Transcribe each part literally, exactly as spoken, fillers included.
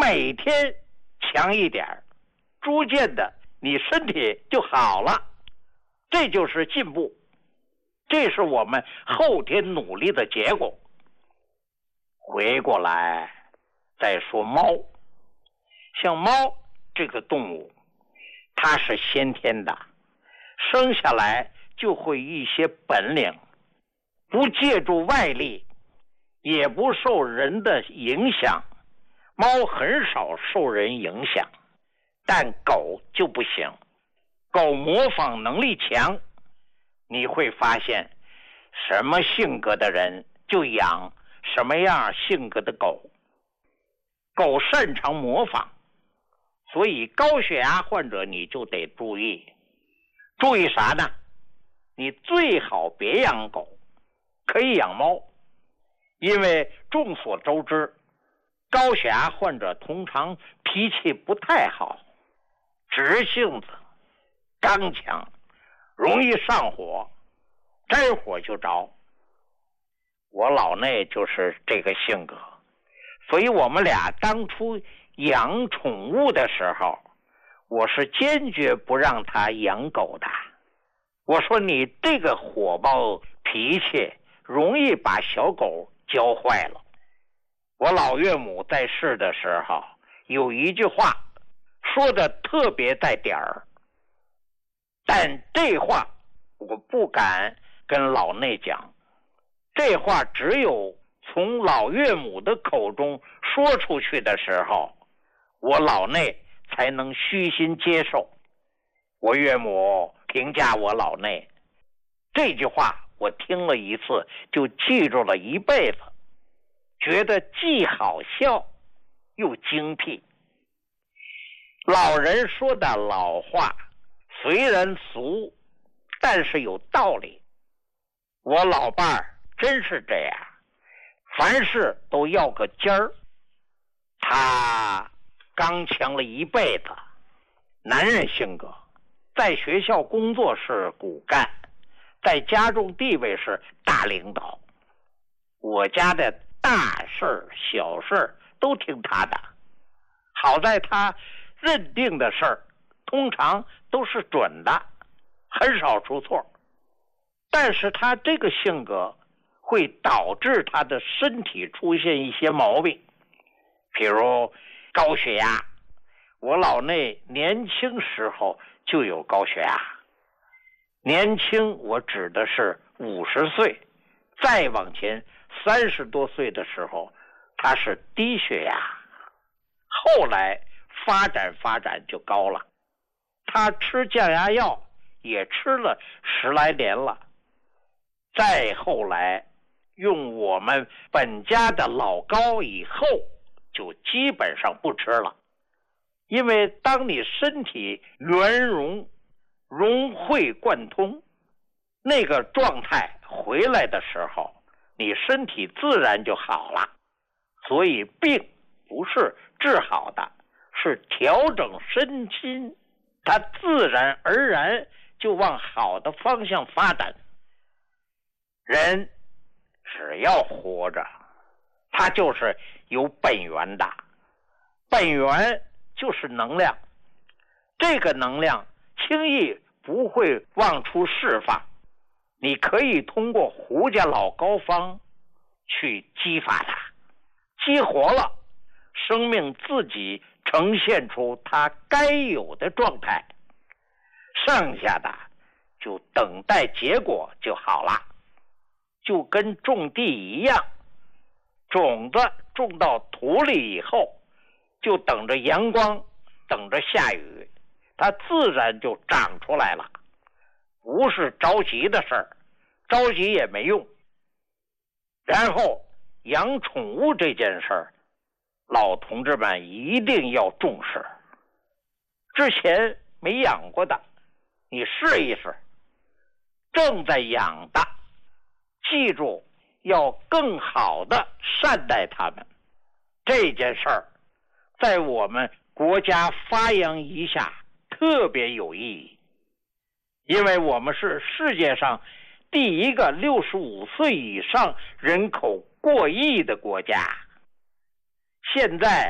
每天强一点，逐渐的你身体就好了，这就是进步，这是我们后天努力的结果。回过来再说猫，像猫这个动物，它是先天的，生下来就会一些本领，不借助外力，也不受人的影响。猫很少受人影响，但狗就不行，狗模仿能力强，你会发现什么性格的人就养什么样性格的狗。狗擅长模仿，所以高血压患者你就得注意。注意啥呢？你最好别养狗，可以养猫。因为众所周知，高血压患者通常脾气不太好，直性子，刚强，容易上火，沾火就着。我老内就是这个性格，所以我们俩当初养宠物的时候，我是坚决不让他养狗的。我说你这个火爆脾气容易把小狗教坏了。我老岳母在世的时候有一句话说的特别带点儿，但这话我不敢跟老内讲，这话只有从老岳母的口中说出去的时候，我老内才能虚心接受。我岳母评价我老内，这句话我听了一次就记住了一辈子，觉得既好笑又精辟。老人说的老话虽然俗，但是有道理。我老伴儿真是这样，凡事都要个尖儿。他刚强了一辈子，男人性格，在学校工作是骨干，在家中地位是大领导。我家的大事小事都听他的，好在他认定的事儿通常都是准的，很少出错。但是他这个性格会导致他的身体出现一些毛病，比如高血压。我老内年轻时候就有高血压，年轻我指的是五十岁，再往前三十多岁的时候他是低血压，后来发展发展就高了。他吃降压药也吃了十来年了，再后来用我们本家的老高以后就基本上不吃了。因为当你身体圆融融会贯通那个状态回来的时候，你身体自然就好了。所以病不是治好的，是调整身心，它自然而然就往好的方向发展。人只要活着，他就是有本源的，本源就是能量，这个能量轻易不会往出释放，你可以通过胡家老膏方去激发它，激活了，生命自己呈现出它该有的状态，剩下的就等待结果就好了。就跟种地一样，种子种到土里以后，就等着阳光，等着下雨，它自然就长出来了，不是着急的事儿，着急也没用。然后养宠物这件事儿，老同志们一定要重视。之前没养过的，你试一试；正在养的，记住要更好的善待他们。这件事儿在我们国家发扬一下特别有意义，因为我们是世界上第一个六十五岁以上人口过亿的国家。现在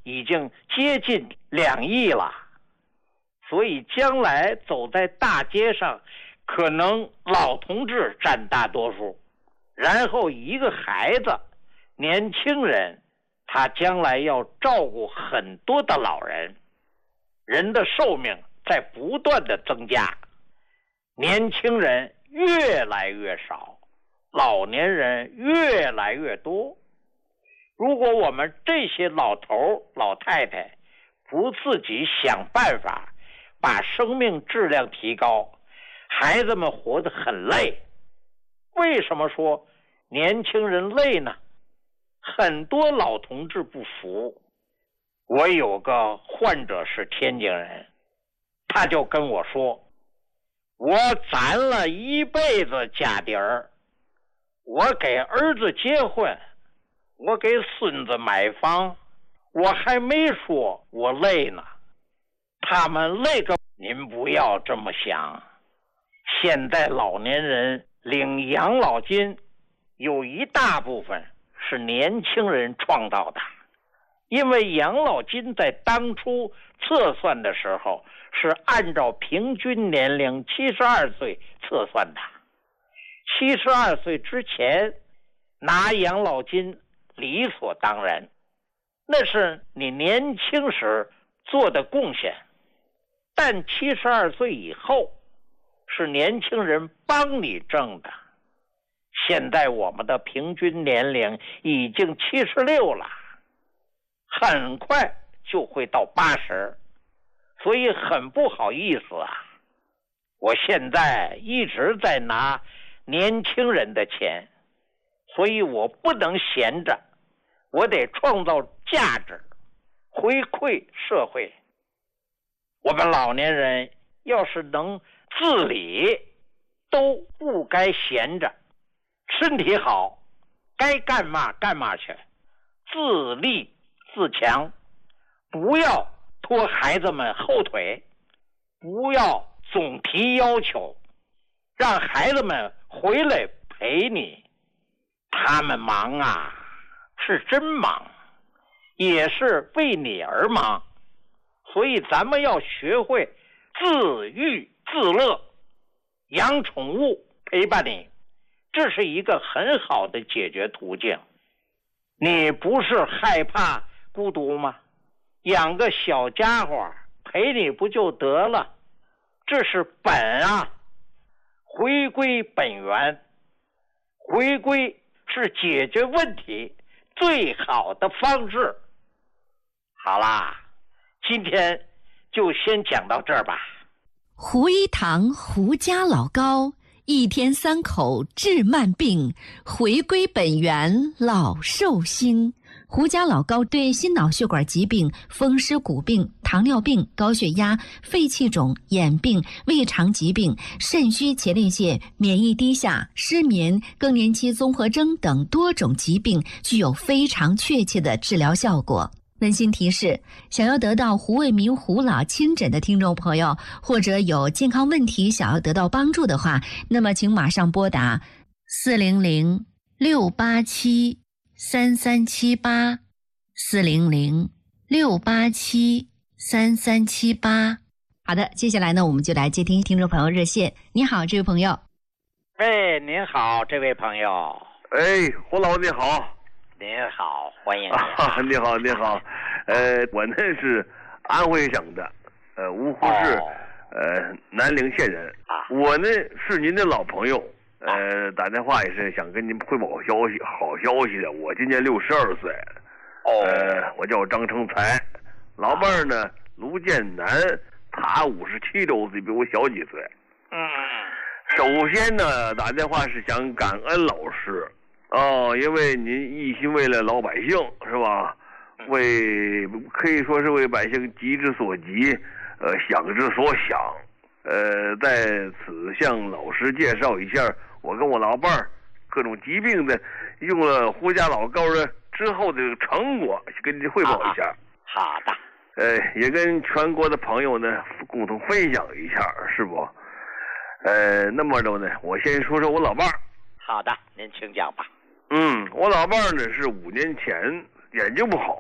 已经接近两亿了，所以将来走在大街上，可能老同志占大多数，然后一个孩子、年轻人，他将来要照顾很多的老人，人的寿命在不断的增加，年轻人越来越少，老年人越来越多。如果我们这些老头老太太不自己想办法把生命质量提高，孩子们活得很累。为什么说年轻人累呢？很多老同志不服。我有个患者是天津人，他就跟我说，我攒了一辈子家底儿，我给儿子结婚，我给孙子买房，我还没说我累呢。他们累个，您不要这么想。现在老年人领养老金，有一大部分是年轻人创造的，因为养老金在当初测算的时候是按照平均年龄七十二岁测算的，七十二岁之前拿养老金理所当然，那是你年轻时做的贡献。但七十二岁以后是年轻人帮你挣的。现在我们的平均年龄已经七十六了，很快就会到八十，所以很不好意思啊。我现在一直在拿年轻人的钱，所以我不能闲着，我得创造价值，回馈社会。我们老年人要是能自理，都不该闲着，身体好，该干嘛干嘛去，自立自强，不要拖孩子们后腿，不要总提要求，让孩子们回来陪你。他们忙啊，是真忙，也是为你而忙，所以咱们要学会自娱自乐，养宠物陪伴你，这是一个很好的解决途径。你不是害怕孤独吗？养个小家伙陪你不就得了？这是本啊，回归本源，回归是解决问题最好的方式。好啦，今天就先讲到这儿吧。 胡一堂胡家老高，一天三口治慢病，回归本源老寿星。胡家老高对心脑血管疾病、风湿骨病、糖尿病、高血压、肺气肿、眼病、胃肠疾病、肾虚前列腺、免疫低下、失眠、更年期综合征等多种疾病具有非常确切的治疗效果。温馨提示，想要得到胡卫民胡老亲诊的听众朋友，或者有健康问题想要得到帮助的话，那么请马上拨打四零零六八七三三七八，四零零六八七三三七八。好的，接下来呢，我们就来接听听众朋友热线。你好，这位朋友。 喂，您好，这位朋友。 哎，胡老你好。 您好，欢迎您、 啊。你好，你好。呃，我呢是安徽省的，呃，芜湖市、哦、呃南陵县人。啊，我呢是您的老朋友，呃，打电话也是想跟您汇报消息，好消息的。我今年六十二岁。哦。呃，我叫张成才，老伴儿呢卢建南，他五十七周岁，比我小几岁。嗯。首先呢，打电话是想感恩老师。哦，因为您一心为了老百姓，是吧？为可以说是为百姓急之所急，呃，想之所想。呃，在此向老师介绍一下，我跟我老伴儿各种疾病的用了胡家老高的之后的成果，跟您汇报一下。 啊、好的。 呃，也跟全国的朋友呢共同分享一下，是不？呃，那么着呢，我先说说我老伴儿。 好的，您请讲吧。 嗯，我老伴儿呢是五年前眼睛不好，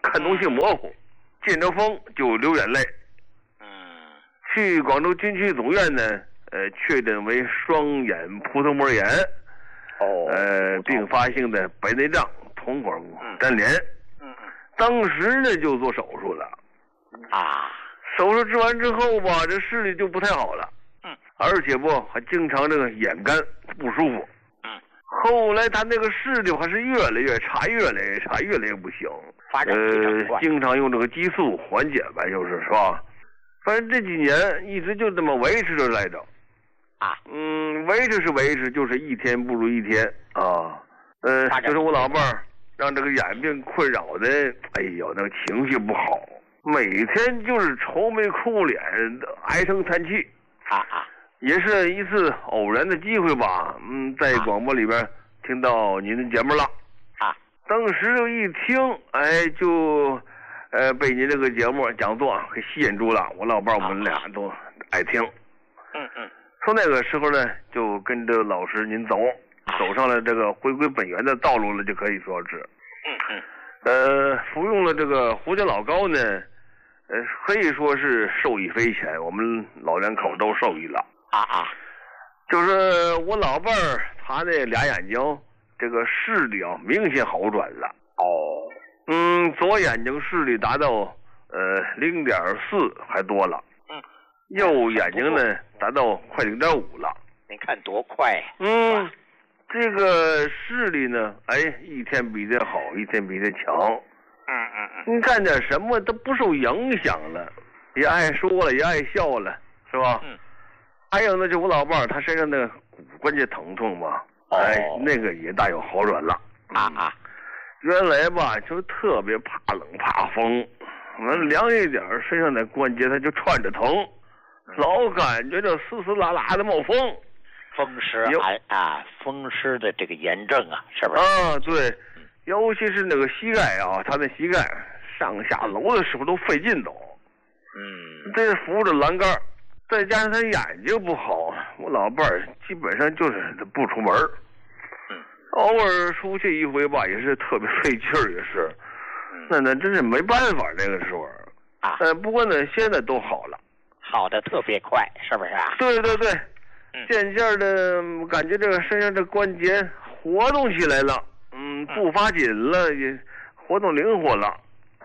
看东西模糊，见着风就流眼泪。 嗯， 去广州军区总院呢，呃，确诊为双眼葡萄膜炎， 哦， 呃，并发性的白内障、瞳孔粘连。 嗯嗯， 当时呢就做手术了。 啊， 手术治完之后吧，这视力就不太好了。 嗯， 而且不还经常这个眼干不舒服。 嗯， 后来他那个视力还是越来越差，越来越差，越来越不行。 发展非常快。 呃，经常用这个激素缓解呗，就是是吧？反正这几年一直就这么维持着来着。 啊， 嗯，维持是维持，就是一天不如一天啊。呃，就是我老伴儿让这个眼病困扰的，哎呦，那个情绪不好，每天就是愁眉苦脸，唉声叹气。 啊啊， 也是一次偶然的机会吧，嗯，在广播里边听到您的节目了。 啊， 当时就一听，哎，就，呃，被您这个节目讲座给吸引住了。我老伴儿我们俩都爱听。 嗯嗯。 从那个时候呢，就跟着老师您走，走上了这个回归本源的道路了，就可以说是。 嗯嗯。 呃，服用了这个胡椒老膏呢，呃，可以说是受益匪浅，我们老两口都受益了。 啊啊。 就是我老伴儿，他那俩眼睛这个视力啊明显好转了。 哦。 嗯，左眼睛视力达到呃零点四还多了。右眼睛呢达到快零点五了， 您看多快呀！ 嗯，这个视力呢，哎，一天比这好，一天比这强。 嗯嗯嗯， 你干点什么都不受影响了，也爱说了，也爱笑了，是吧？ 嗯。 还有呢，就我老伴儿他身上的骨关节疼痛嘛， 哦、 哎，那个也大有好转了。 啊啊， 原来吧就特别怕冷怕风，完凉一点身上的关节它就串着疼。老感觉这丝丝拉拉的冒风， 风湿啊啊，风湿的这个炎症啊，是不是？ 啊，对，尤其是那个膝盖啊，他那膝盖上下楼的时候都费劲都。 嗯， 这扶着栏杆，再加上他眼睛不好，我老伴儿基本上就是不出门。 嗯， 偶尔出去一回吧，也是特别费劲儿，也是。嗯、那那真是没办法，这个时候。 啊。 呃，不过呢，现在都好了。 好的特别快，是不是啊？ 对对对， 嗯、 渐渐的感觉这个身上这关节活动起来了，嗯，步伐紧了，也活动灵活了。